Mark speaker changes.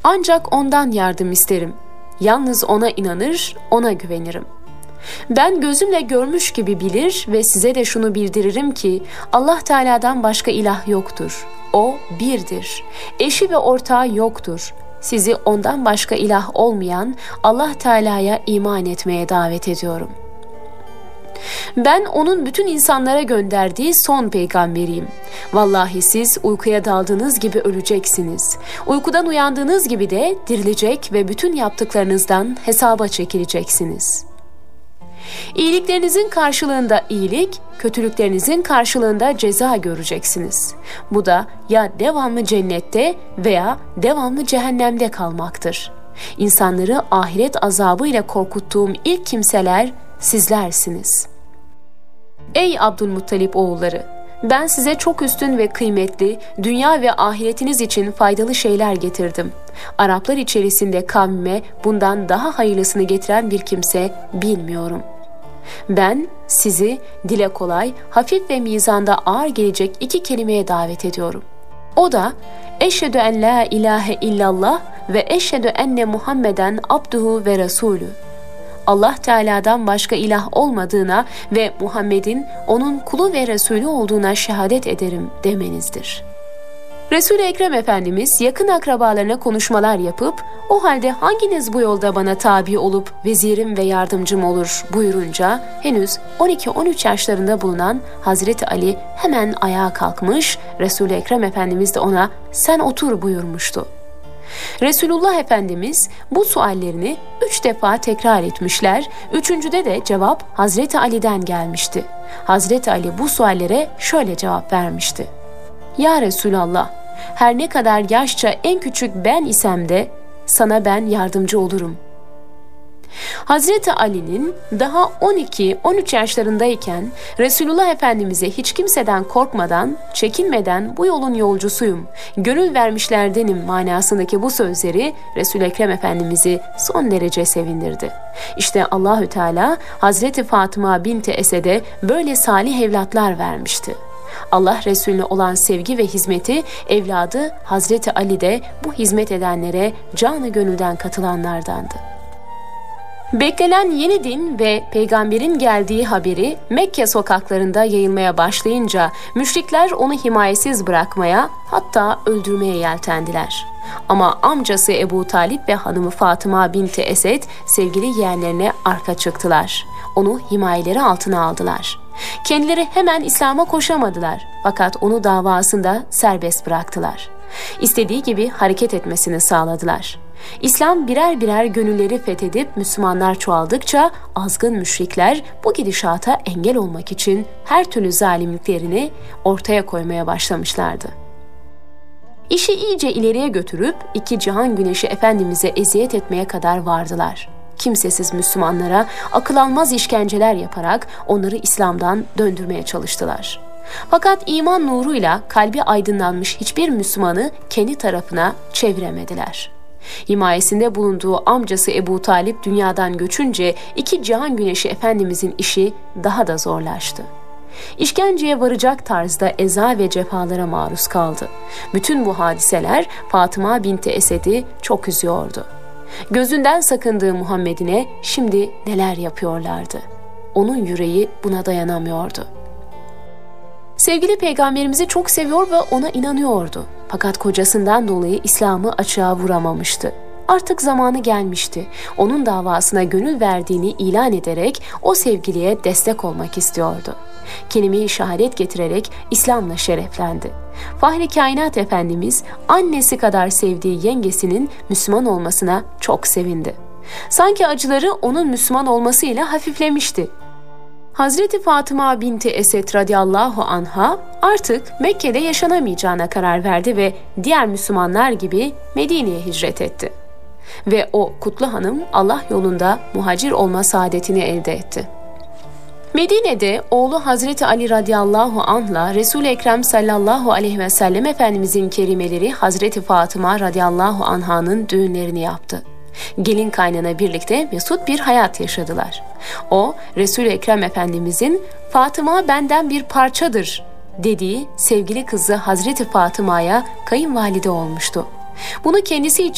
Speaker 1: Ancak ondan yardım isterim. Yalnız ona inanır, ona güvenirim. Ben gözümle görmüş gibi bilir ve size de şunu bildiririm ki Allah Teala'dan başka ilah yoktur. O birdir. Eşi ve ortağı yoktur. Sizi ondan başka ilah olmayan Allah Teala'ya iman etmeye davet ediyorum. Ben onun bütün insanlara gönderdiği son peygamberiyim. Vallahi siz uykuya daldığınız gibi öleceksiniz. Uykudan uyandığınız gibi de dirilecek ve bütün yaptıklarınızdan hesaba çekileceksiniz. İyiliklerinizin karşılığında iyilik, kötülüklerinizin karşılığında ceza göreceksiniz. Bu da ya devamlı cennette veya devamlı cehennemde kalmaktır. İnsanları ahiret azabıyla korkuttuğum ilk kimseler sizlersiniz. Ey Abdülmuttalip oğulları! Ben size çok üstün ve kıymetli, dünya ve ahiretiniz için faydalı şeyler getirdim. Araplar içerisinde kavmime bundan daha hayırlısını getiren bir kimse bilmiyorum. Ben sizi dile kolay, hafif ve mizanda ağır gelecek iki kelimeye davet ediyorum. O da eşhedü en la ilahe illallah ve eşhedü enne Muhammeden abduhu ve rasulü. Allah Teala'dan başka ilah olmadığına ve Muhammed'in onun kulu ve Resulü olduğuna şehadet ederim demenizdir. Resul-i Ekrem Efendimiz yakın akrabalarına konuşmalar yapıp o halde hanginiz bu yolda bana tabi olup vezirim ve yardımcım olur buyurunca henüz 12-13 yaşlarında bulunan Hazreti Ali hemen ayağa kalkmış, Resul-i Ekrem Efendimiz de ona sen otur buyurmuştu. Resulullah Efendimiz bu suallerini 3 defa tekrar etmişler, 3.'de de cevap Hazreti Ali'den gelmişti. Hazreti Ali bu suallere şöyle cevap vermişti. Ya Resulallah, her ne kadar yaşça en küçük ben isem de sana ben yardımcı olurum. Hazreti Ali'nin daha 12-13 yaşlarındayken Resulullah Efendimiz'e hiç kimseden korkmadan, çekinmeden bu yolun yolcusuyum, gönül vermişlerdenim manasındaki bu sözleri Resul-i Ekrem Efendimiz'i son derece sevindirdi. İşte Allahü Teala Hazreti Fatıma binti Esed'e böyle salih evlatlar vermişti. Allah Resulüne olan sevgi ve hizmeti evladı Hazreti Ali de bu hizmet edenlere canı gönülden katılanlardandı. Beklenen yeni din ve peygamberin geldiği haberi Mekke sokaklarında yayılmaya başlayınca müşrikler onu himayesiz bırakmaya hatta öldürmeye yeltendiler. Ama amcası Ebu Talip ve hanımı Fatıma binti Esed sevgili yeğenlerine arka çıktılar. Onu himayeleri altına aldılar. Kendileri hemen İslam'a koşamadılar fakat onu davasında serbest bıraktılar. İstediği gibi hareket etmesini sağladılar. İslam birer birer gönülleri fethedip Müslümanlar çoğaldıkça azgın müşrikler bu gidişata engel olmak için her türlü zalimliklerini ortaya koymaya başlamışlardı. İşi iyice ileriye götürüp iki cihan güneşi Efendimiz'e eziyet etmeye kadar vardılar. Kimsesiz Müslümanlara akıl almaz işkenceler yaparak onları İslam'dan döndürmeye çalıştılar. Fakat iman nuruyla kalbi aydınlanmış hiçbir Müslümanı kendi tarafına çeviremediler. Himayesinde bulunduğu amcası Ebu Talip dünyadan göçünce iki cihan güneşi Efendimizin işi daha da zorlaştı. İşkenceye varacak tarzda eza ve cefalara maruz kaldı. Bütün bu hadiseler Fatıma binti Esed'i çok üzüyordu. Gözünden sakındığı Muhammed'ine şimdi neler yapıyorlardı? Onun yüreği buna dayanamıyordu. Sevgili peygamberimizi çok seviyor ve ona inanıyordu. Fakat kocasından dolayı İslam'ı açığa vuramamıştı. Artık zamanı gelmişti. Onun davasına gönül verdiğini ilan ederek o sevgiliye destek olmak istiyordu. Kelime-i şehadet getirerek İslam'la şereflendi. Fahri Kainat Efendimiz annesi kadar sevdiği yengesinin Müslüman olmasına çok sevindi. Sanki acıları onun Müslüman olmasıyla hafiflemişti. Hazreti Fatıma binti Esed radıyallahu anha artık Mekke'de yaşanamayacağına karar verdi ve diğer Müslümanlar gibi Medine'ye hicret etti. Ve o kutlu hanım Allah yolunda muhacir olma saadetini elde etti. Medine'de oğlu Hazreti Ali radıyallahu anh'la Resul-i Ekrem sallallahu aleyhi ve sellem Efendimizin kerimeleri Hazreti Fatıma radıyallahu anh'ın düğünlerini yaptı. Gelin kaynana birlikte mesut bir hayat yaşadılar. O, Resul-i Ekrem Efendimizin "Fatıma benden bir parçadır" dediği sevgili kızı Hazreti Fatıma'ya kayınvalide olmuştu. Bunu kendisi için